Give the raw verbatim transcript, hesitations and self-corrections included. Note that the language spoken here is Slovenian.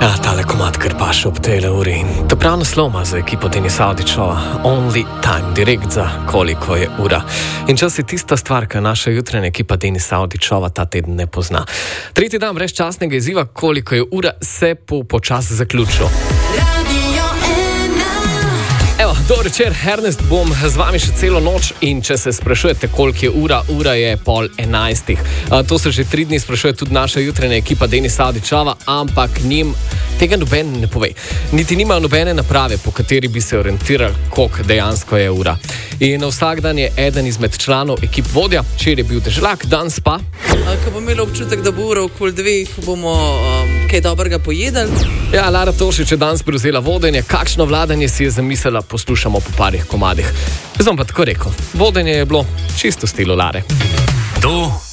Ja, tale komad, ker paše ob tele uri. To prav nasloma za ekipo Denis Avdićova. Only time, direkt za koliko je ura. In čas je tista stvar, ki naša jutranja ekipa Denis Avdićova ta teden ne pozna. Tretji dan brez časnega izziva, koliko je ura, se po počas zaključil. Evo, dober večer, Ernest, bom z vami še celo noč in če se sprašujete, koliko je ura, ura je pol enajstih. To se že tri dni sprašuje tudi naša jutranja ekipa Denis Avdićova, ampak njim tega noben ne pove. Niti nimajo nobene naprave, po kateri bi se orientirali, koliko dejansko je ura. In vsak dan je eden izmed članov ekip vodja, včeraj je bil dežlak, danes pa. Ko bomo imeli občutek, da bo ura okoli dveh, bomo um, kaj dobrega pojedali. Ja, Lara Tošič je danes prevzela vodenje. Kakšno vladanje si je zamislila, poslušamo po parih komadih. Jaz bom pa tako rekel, vodenje je bilo čisto v stilu Lare. To